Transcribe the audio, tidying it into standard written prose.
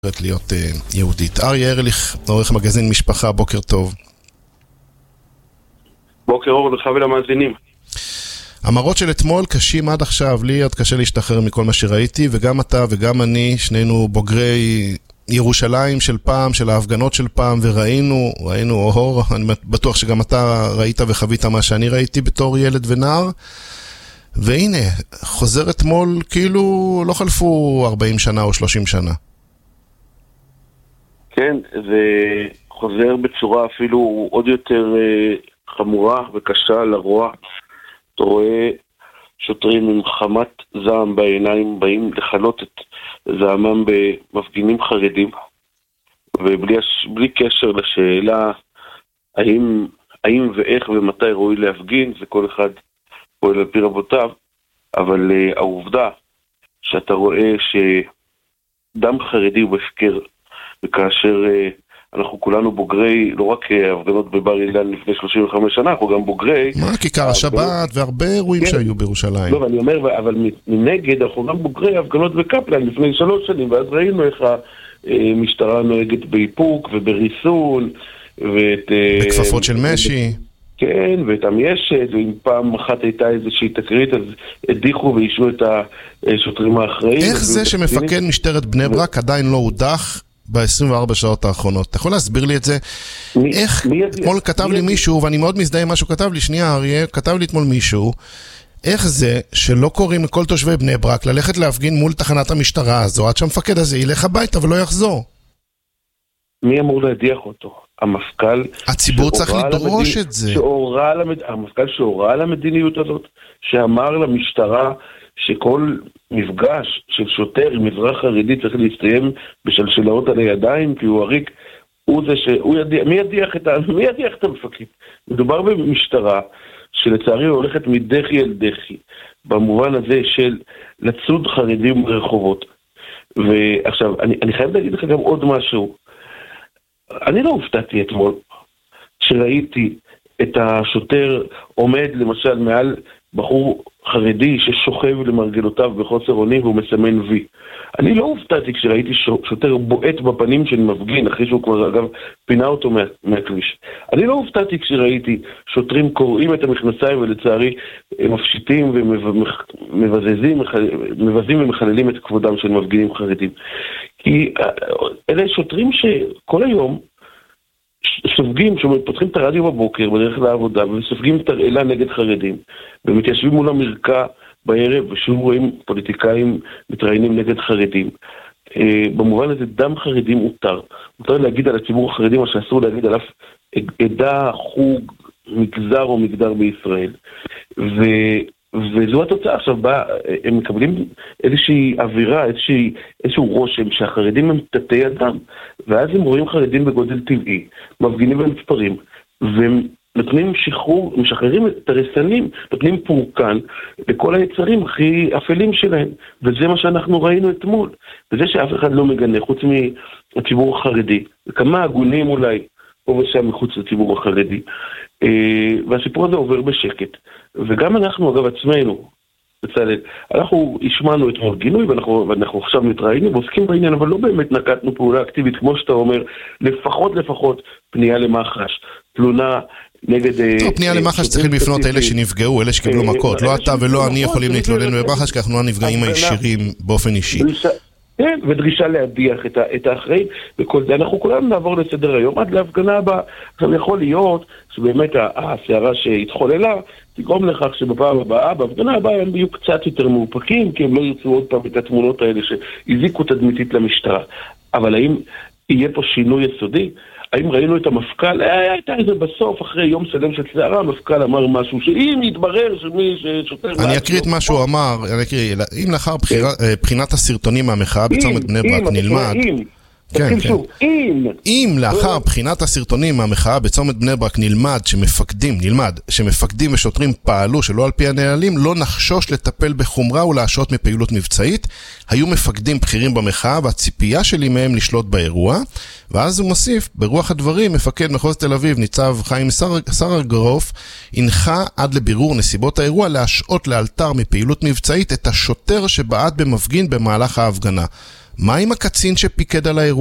להיות יהודית. אריה ארליך, עורך מגזין משפחה, בוקר טוב. בוקר אור לך ולמאזינים. המראות של אתמול קשים עד עכשיו, לי עוד קשה להשתחרר מכל מה שראיתי, וגם אתה וגם אני, שנינו בוגרי ירושלים של פעם, של ההפגנות של פעם, וראינו אור, אני בטוח שגם אתה ראית וחווית מה שאני ראיתי בתור ילד ונער, והנה, חוזר אתמול כאילו לא חלפו 40 שנה או 30 שנה. כן, זה חוזר בצורה אפילו עוד יותר חמורה וקשה לרוע. אתה רואה שוטרים עם חמת זעם בעיניים באים לחלות את זעמם במפגינים חרדים, ובלי קשר לשאלה האם ואיך ומתי ראוי להפגין, זה כל אחד פועל על פי רבותיו, אבל העובדה שאתה רואה שדם חרדי הוא בהפקר, וכאשר אנחנו כולנו בוגרי, לא רק הפגנות בבר אילן לפני 35 שנה, אנחנו גם בוגרי... מה, כיכר השבת והרבה אירועים שהיו בירושלים. לא, אני אומר, אבל מנגד, אנחנו גם בוגרי הפגנות בקפלן לפני 3 שנים, ואז ראינו איך המשטרה נוהגת באיפוק ובריסון, בכפפות של משי. כן, ואת המיישת, ואם פעם אחת הייתה איזושהי תקרית, אז הדיחו ואישו את השוטרים האחראים. איך זה שמפקד משטרת בני ברק עדיין לא הודח ב-24 שעות האחרונות? אתה יכול להסביר לי את זה? איך? אתמול כתב לי מישהו, ואני מאוד מזדהה עם מה שהוא כתב לי, שנייה אריה, כתב לי אתמול מישהו, איך זה שלא קוראים לכל תושבי בני ברק ללכת להפגין מול תחנת המשטרה הזו, עד שהמפקד הזה ילך הביתה ולא יחזור? מי אמור להדיח אותו? המפכ"ל... הציבור צריך לדרוש את זה. המפכ"ל שהוראה על המדיניות הזאת, שאמר למשטרה שכל מפגש של שוטר עם אזרח חרדי צריך להסתיים בשלשלאות על הידיים, כי הוא עריק, הוא זה שהוא ידיח, מי ידיח את המפקד? מדובר במשטרה שלצערי הולכת מדחי אל דחי, במובן הזה של לצוד חרדים ברחובות. ועכשיו, אני חייב להגיד לך גם עוד משהו. אני לא הופתעתי אתמול שראיתי את השוטר עומד למשל מעל בחור חרדי ששוכב למרגלותיו בחוסר אונים והוא מסמן וי. אני לא הופתעתי כשראיתי שוטר בועט בפנים של מפגין אחרי שהוא כבר אגב פינה אותו מהכביש. אני לא הופתעתי כשראיתי שוטרים קוראים את המכנסיים ולצערי מפשיטים ומבזים ומחללים את כבודם של מפגינים חרדים. כי אלה שוטרים שכל היום סופגים, שפותחים את הרדיו בבוקר בדרך לעבודה וסופגים תרעלה נגד חרדים ומתיישבים מול המרקע בערב ושוב רואים פוליטיקאים מתראיינים נגד חרדים. במובן הזה דם חרדים מותר להגיד על הציבור החרדי מה שאסור להגיד על אף עדה, חוג, מגזר או מגדר בישראל. וזו התוצאה. עכשיו הם מקבלים איזושהי אווירה, איזשהו רושם שהחרדים הם תתי אדם, ואז הם רואים חרדים בגודל טבעי, מפגינים במספרים, והם נותנים שחרור, משחררים את הרסנים, נותנים פורקן לכל היצרים הכי אפלים שלהם, וזה מה שאנחנו ראינו אתמול, וזה שאף אחד לא מגנה, חוץ מהציבור החרדי, וכמה הגונים אולי, פה ושם מחוץ לציבור החרדי, והסיפור הזה עובר בשקט. וגם אנחנו, אגב, עצמנו, בצלאל, אנחנו השמענו את גינוי, ואנחנו עכשיו מתראיינים ועוסקים בעניין, אבל לא באמת נקטנו פעולה אקטיבית, כמו שאתה אומר, לפחות פנייה למח"ש, תלונה נגד... פנייה למח"ש צריכים לפנות אלה שנפגעו, אלה שקיבלו מכות, לא אתה ולא אני יכולים להתלונן במח"ש, כי אנחנו הנפגעים הישירים באופן אישי. כן, ודרישה להדיח את האחראים, וכל זה אנחנו כולנו נעבור לסדר היום עד להפגנה הבאה. עכשיו יכול להיות שבאמת הסערה שהתחוללה תגרום לכך שבפעם הבאה, בהפגנה הבאה הם יהיו קצת יותר מאופקים, כי הם לא ירצו עוד פעם את התמונות האלה שהזיקו תדמיתית למשטרה. אבל האם יהיה פה שינוי יסודי? האם ראינו את המפכ"ל? הייתה איזה בסוף, אחרי יום שלם של סערה, המפכ"ל אמר משהו שאם יתברר שמי ששוטר... אני אקריא את מה שהוא אמר, אם לאחר בחינת הסרטונים מהמחאה בצומת בני ברק נלמד... אם לאחר בחינת הסרטונים מהמחאה בצומת בני ברק נלמד שמפקדים ושוטרים פעלו שלא על פי הנהלים, לא נחשוש לטפל בחומרה ולהשעות מפעילות מבצעית. היו מפקדים בכירים במחאה והציפייה שלי מהם לשלוט באירוע. ואז הוא מוסיף, ברוח הדברים, מפקד מחוז תל אביב ניצב חיים סרגרוף הנחה עד לבירור נסיבות האירוע להשעות לאלתר מפעילות מבצעית את השוטר שבעט במפגין במהלך ההפגנה. מה עם הקצין שפיקד על האירוע?